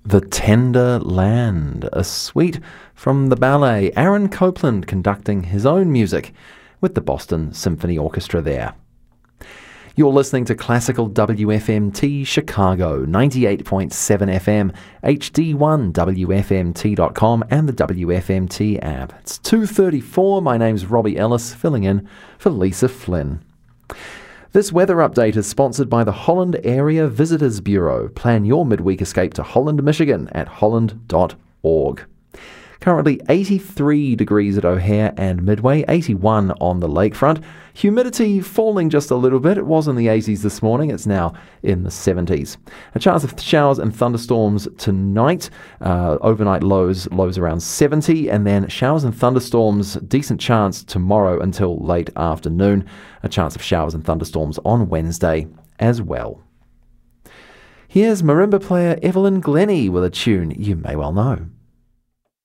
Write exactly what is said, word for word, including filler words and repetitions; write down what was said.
The Tender Land, a suite from the ballet, Aaron Copland conducting his own music with the Boston Symphony Orchestra there. You're listening to Classical W F M T Chicago, ninety-eight point seven F M, H D one W F M T dot com and the W F M T app. It's two thirty-four, my name's Robbie Ellis, filling in for Lisa Flynn. This weather update is sponsored by the Holland Area Visitors Bureau. Plan your midweek escape to Holland, Michigan at holland dot org. Currently eighty-three degrees at O'Hare and Midway, eighty-one on the lakefront. Humidity falling just a little bit. It was in the eighties this morning. It's now in the seventies. A chance of showers and thunderstorms tonight. Uh, overnight lows, lows around seventy. And then showers and thunderstorms, decent chance tomorrow until late afternoon. A chance of showers and thunderstorms on Wednesday as well. Here's marimba player Evelyn Glennie with a tune you may well know.